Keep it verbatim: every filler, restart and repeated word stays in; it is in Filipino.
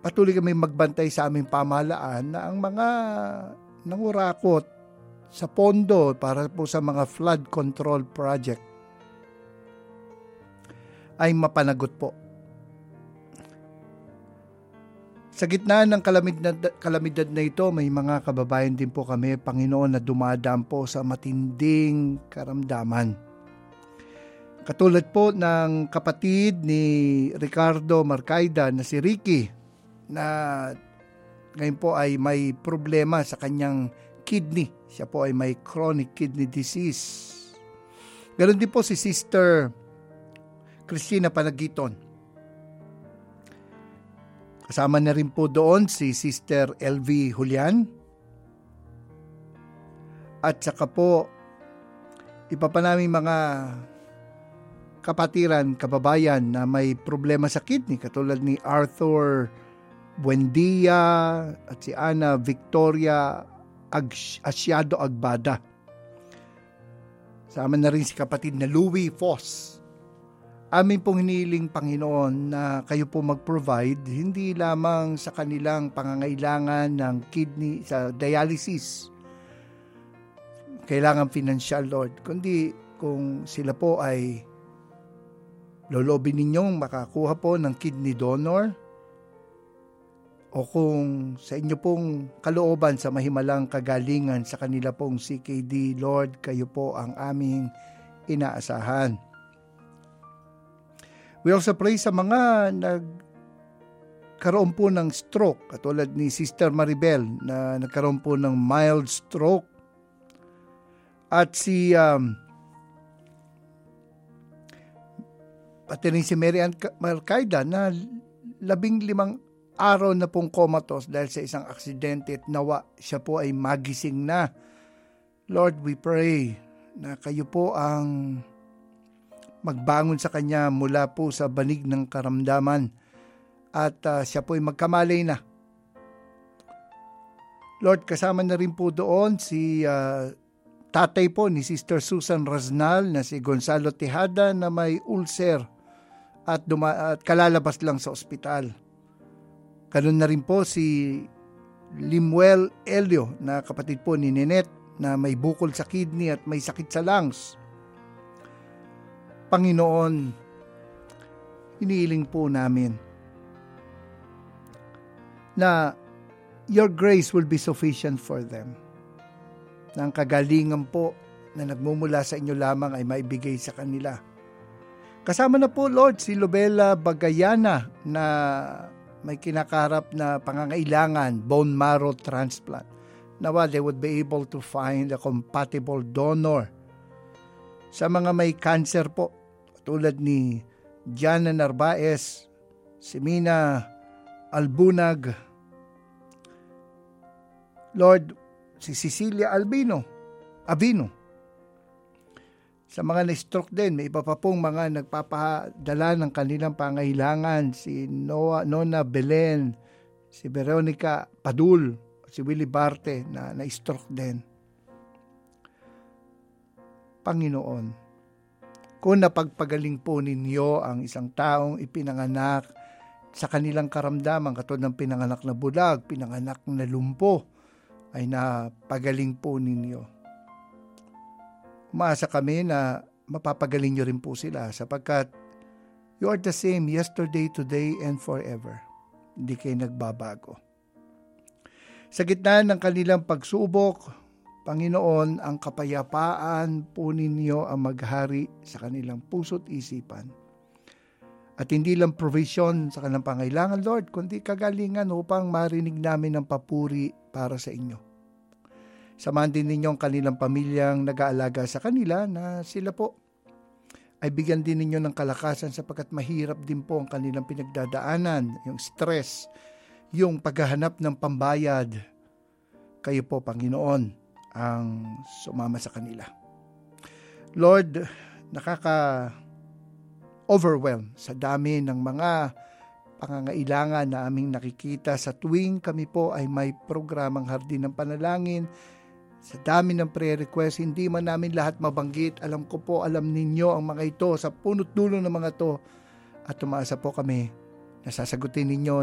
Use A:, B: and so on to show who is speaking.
A: patuloy kami magbantay sa aming pamahalaan na ang mga nangurakot sa pondo para po sa mga flood control project ay mapanagot po. Sa gitna ng kalamidad, kalamidad na ito, may mga kababayan din po kami, Panginoon, na dumadaan po sa matinding karamdaman. Katulad po ng kapatid ni Ricardo Marcaida na si Ricky, na ngayon po ay may problema sa kanyang kidney. Siya po ay may chronic kidney disease. Ganon din po si Sister Christina Panagiton. Kasama na rin po doon si Sister L V Julian. At saka po, iba pa namin mga kapatiran, kababayan na may problema sa kidney, katulad ni Arthur Buendia at si Ana Victoria Ag- Asiado Agbada. Sama na rin si kapatid na Louie Foss. Amin pong hiniling, Panginoon, na kayo po mag-provide hindi lamang sa kanilang pangangailangan ng kidney sa dialysis, kailangan financial, Lord, kundi kung sila po ay lolobin ninyong makakuha po ng kidney donor, o kung sa inyo pong kalooban sa mahimalang kagalingan sa kanila pong C K D, Lord, kayo po ang aming inaasahan. We also pray sa mga nagkaroon po ng stroke, katulad ni Sister Maribel na nagkaroon po ng mild stroke, at si um, pati rin si Mary Ann Marcaida na labing limang araw na pong comatose dahil sa isang aksidente at nawa siya po ay magising na. Lord, we pray na kayo po ang magbangon sa kanya mula po sa banig ng karamdaman at uh, siya po ay magkamalay na. Lord, kasama na rin po doon si uh, tatay po ni Sister Susan Rasnal na si Gonzalo Tejada na may ulcer at, duma- at kalalabas lang sa ospital. Ganun na rin po si Limuel Elio na kapatid po ni Nenet na may bukol sa kidney at may sakit sa lungs. Panginoon, hinihiling po namin na your grace will be sufficient for them. Na ang kagalingan po na nagmumula sa inyo lamang ay maibigay sa kanila. Kasama na po, Lord, si Lobela Bagayana na may kinakaharap na pangangailangan, bone marrow transplant. Nawa they would be able to find a compatible donor. Sa mga may cancer po, tulad ni Jana Narvaez, si Mina Albunag, Lord, si Cecilia Albino, Abino. Sa mga na-stroke din, may iba pa pong mga nagpapadala ng kanilang pangailangan, si Noah, Nona Belen, si Veronica Padul, si Willie Barte na na-stroke din. Panginoon, kung napagpagaling po ninyo ang isang taong ipinanganak sa kanilang karamdaman, katulad ng pinanganak na bulag, pinanganak na lumpo, ay napagaling po ninyo. Umaasa kami na mapapagaling nyo rin po sila sapagkat you are the same yesterday, today, and forever. Hindi kayo nagbabago. Sa gitna ng kanilang pagsubok, Panginoon, ang kapayapaan po ninyo ang maghari sa kanilang puso't isipan. At hindi lang provision sa kanilang pangailangan, Lord, kundi kagalingan upang marinig namin ang papuri para sa inyo. Samahan din ninyo ang kanilang pamilyang nag-aalaga sa kanila na sila po ay bigyan din ninyo ng kalakasan sapagkat mahirap din po ang kanilang pinagdadaanan, yung stress, yung paghahanap ng pambayad. Kayo po, Panginoon, ang sumama sa kanila. Lord, nakaka-overwhelm sa dami ng mga pangangailangan na aming nakikita sa tuwing kami po ay may programang Hardin ng Panalangin. Sa dami ng prayer request, hindi man namin lahat mabanggit. Alam ko po, alam ninyo ang mga ito sa punot dulo ng mga to. At tumaasa po kami na sasagutin ninyo